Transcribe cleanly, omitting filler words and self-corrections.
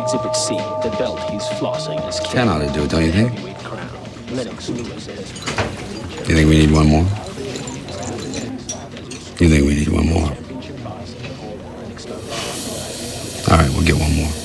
Exhibit C, the belt he's flossing is 10 ought to do it, don't you think? You think we need one more? You think we need one more? All right, we'll get one more.